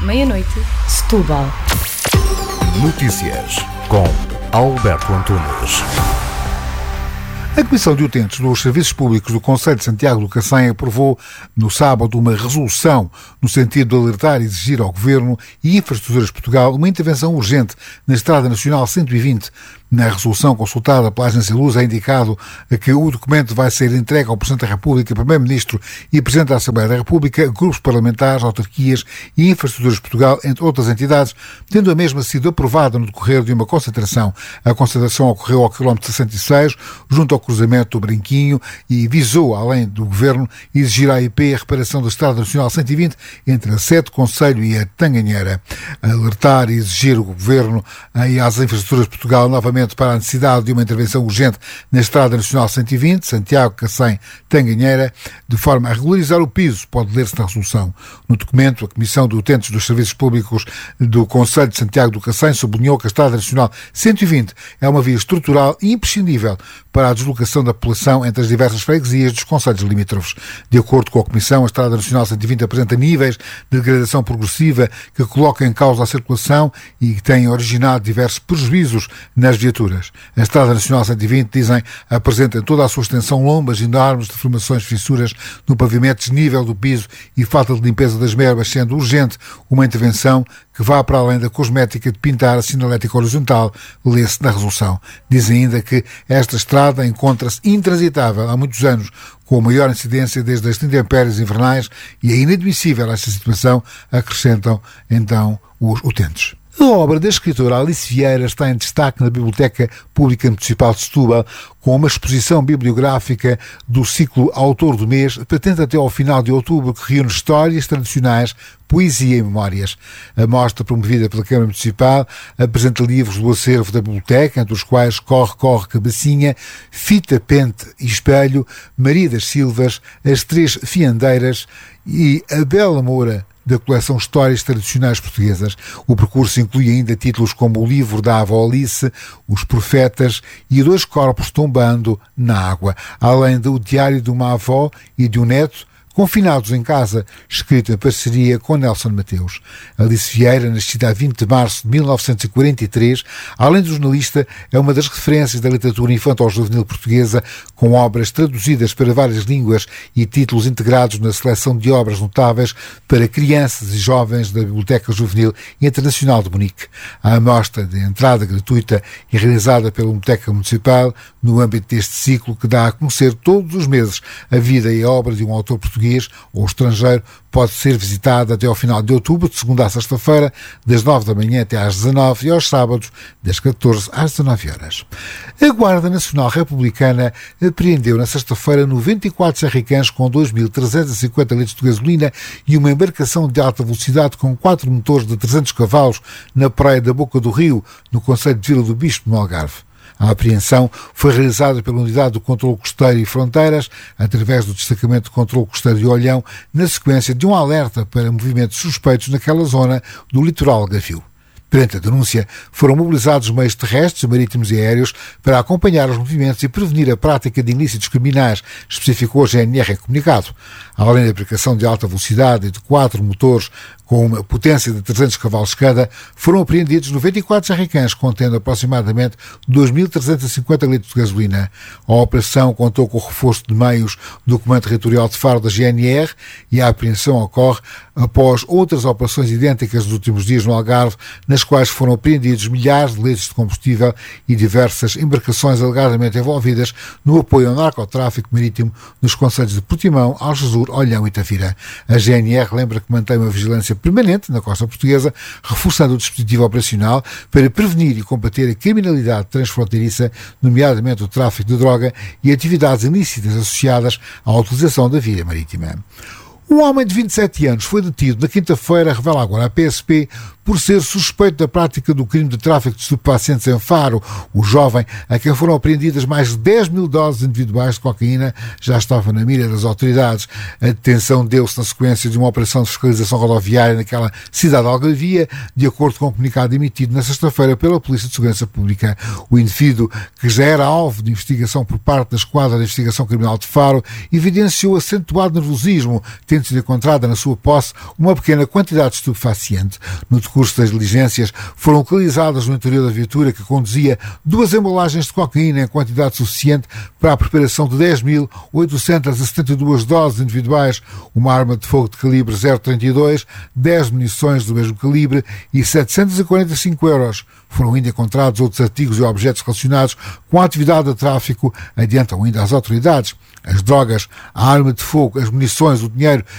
meia-noite, Setúbal. Notícias com Alberto Antunes. A Comissão de Utentes dos Serviços Públicos do Concelho de Santiago do Cacém aprovou no sábado uma resolução no sentido de alertar e exigir ao Governo e Infraestruturas Portugal uma intervenção urgente na Estrada Nacional 120. Na resolução consultada pela Agência Luz é indicado que o documento vai ser entregue ao Presidente da República, Primeiro-Ministro e Presidente da Assembleia da República, grupos parlamentares, autarquias e Infraestruturas de Portugal, entre outras entidades, tendo a mesma sido aprovada no decorrer de uma concentração. A concentração ocorreu ao quilómetro 66, junto ao cruzamento do Brinquinho, e visou, além do Governo, exigir à AIP a reparação da Estrada Nacional 120 entre a Sete Concelho e a Tanganheira. Alertar e exigir o Governo e às Infraestruturas de Portugal novamente para a necessidade de uma intervenção urgente na Estrada Nacional 120, Santiago, Cacém, Tanganheira, de forma a regularizar o piso, pode ler-se na resolução. No documento, a Comissão de Utentes dos Serviços Públicos do Concelho de Santiago do Cacém sublinhou que a Estrada Nacional 120 é uma via estrutural e imprescindível para a deslocação da população entre as diversas freguesias dos concelhos limítrofes. De acordo com a Comissão, a Estrada Nacional 120 apresenta níveis de degradação progressiva que colocam em causa a circulação e que têm originado diversos prejuízos nas viaturas. A Estrada Nacional 120, dizem, apresenta em toda a sua extensão lombas enormes, deformações, fissuras no pavimento, desnível do piso e falta de limpeza das merbas, sendo urgente uma intervenção que vá para além da cosmética de pintar a sinalética horizontal, lê-se na resolução. Diz ainda que esta estrada encontra-se intransitável há muitos anos, com a maior incidência desde as intempéries invernais, e é inadmissível esta situação, acrescentam então os utentes. A obra da escritora Alice Vieira está em destaque na Biblioteca Pública Municipal de Setúbal, com uma exposição bibliográfica do ciclo Autor do Mês, patente até ao final de outubro, que reúne histórias tradicionais, poesia e memórias. A mostra, promovida pela Câmara Municipal, apresenta livros do acervo da biblioteca, entre os quais Corre, Corre, Cabecinha, Fita, Pente e Espelho, Maria das Silvas, As Três Fiandeiras e A Bela Moura, da coleção Histórias Tradicionais Portuguesas. O percurso inclui ainda títulos como O Livro da Avó Alice, Os Profetas e Dois Corpos Tombando na Água, além do Diário de uma Avó e de um Neto, Confinados em Casa, escrito em parceria com Nelson Mateus. Alice Vieira, nascida a 20 de março de 1943, além de jornalista, é uma das referências da literatura infantil-juvenil portuguesa, com obras traduzidas para várias línguas e títulos integrados na seleção de obras notáveis para crianças e jovens da Biblioteca Juvenil Internacional de Munique. A amostra de entrada gratuita e realizada pela Biblioteca Municipal, no âmbito deste ciclo que dá a conhecer todos os meses a vida e a obra de um autor português ou estrangeiro, pode ser visitada até ao final de outubro, de segunda a sexta-feira, das 9 da manhã até às 19 e aos sábados, das 14 às 19 horas. A Guarda Nacional Republicana apreendeu na sexta-feira 94 jerrycans com 2.350 litros de gasolina e uma embarcação de alta velocidade com 4 motores de 300 cavalos na praia da Boca do Rio, no concelho de Vila do Bispo, no Algarve. A apreensão foi realizada pela Unidade do Controlo Costeiro e Fronteiras, através do Destacamento de Controlo Costeiro de Olhão, na sequência de um alerta para movimentos suspeitos naquela zona do litoral algarvio. Perante a denúncia, foram mobilizados meios terrestres, marítimos e aéreos para acompanhar os movimentos e prevenir a prática de ilícitos criminais, especificou a GNR em comunicado. Além da aplicação de alta velocidade e de 4 motores com uma potência de 300 cavalos cada, foram apreendidos 94 jerrycans contendo aproximadamente 2.350 litros de gasolina. A operação contou com o reforço de meios do Comando Territorial de Faro da GNR e a apreensão ocorre após outras operações idênticas nos últimos dias no Algarve, nas quais foram apreendidos milhares de litros de combustível e diversas embarcações alegadamente envolvidas no apoio ao narcotráfico marítimo nos concelhos de Portimão, Algesur, Olhão e Tavira. A GNR lembra que mantém uma vigilância permanente na costa portuguesa, reforçando o dispositivo operacional para prevenir e combater a criminalidade transfronteiriça, nomeadamente o tráfico de droga e atividades ilícitas associadas à utilização da via marítima. Um homem de 27 anos foi detido na quinta-feira, revela agora a PSP, por ser suspeito da prática do crime de tráfico de estupefacientes em Faro. O jovem, a quem foram apreendidas mais de 10 mil doses individuais de cocaína, já estava na mira das autoridades. A detenção deu-se na sequência de uma operação de fiscalização rodoviária naquela cidade algarvia, de acordo com o comunicado emitido na sexta-feira pela Polícia de Segurança Pública. O indivíduo, que já era alvo de investigação por parte da Esquadra de Investigação Criminal de Faro, evidenciou acentuado nervosismo, tendo tendo sido encontrada na sua posse uma pequena quantidade de estupefaciente. No decurso das diligências, foram localizadas no interior da viatura que conduzia 2 embalagens de cocaína em quantidade suficiente para a preparação de 10.872 doses individuais, uma arma de fogo de calibre .032, 10 munições do mesmo calibre e 745 euros. Foram ainda encontrados outros artigos e objetos relacionados com a atividade de tráfico, adiantam ainda as autoridades. As drogas, a arma de fogo, as munições, o dinheiro